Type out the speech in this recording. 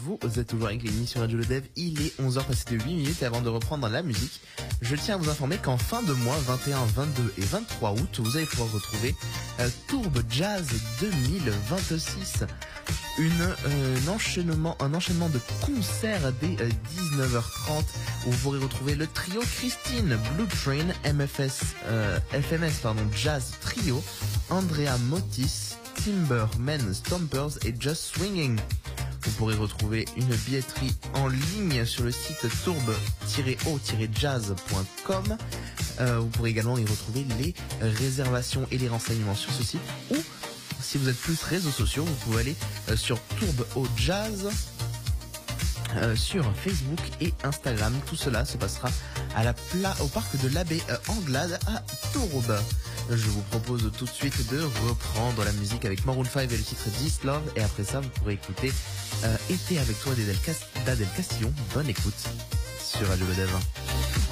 vous êtes toujours avec l'émission Radio Le Dev. Il est 11h passé de 8 minutes et avant de reprendre la musique, je tiens à vous informer qu'en fin de mois, 21, 22 et 23 août, vous allez pouvoir retrouver Tourbe Jazz 2026. Un enchaînement de concerts dès 19h30 où vous pourrez retrouver le trio Christine, Blue Train, FMS Jazz Trio, Andrea Motis, Timbermen Stompers et Just Swinging. Vous pourrez retrouver une billetterie en ligne sur le site tourbe-o-jazz.com. Vous pourrez également y retrouver les réservations et les renseignements sur ce site, ou si vous êtes plus réseaux sociaux, vous pouvez aller sur Tourbe au Jazz sur Facebook et Instagram. Tout cela se passera au parc de l'Abbé Anglade à Tourbe. Je vous propose tout de suite de reprendre la musique avec Maroon 5 et le titre This Love, et après ça vous pourrez écouter Été avec toi d'Adèle Castillon. Bonne écoute sur Radio Le Dev.